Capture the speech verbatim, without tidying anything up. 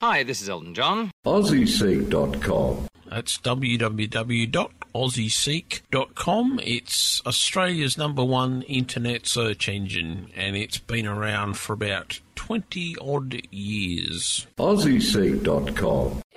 Hi, this is Elton John. Aussie Seek dot com. That's w w w dot aussie seek dot com. It's Australia's number one internet search engine, and it's been around for about twenty odd years. Aussie Seek dot com.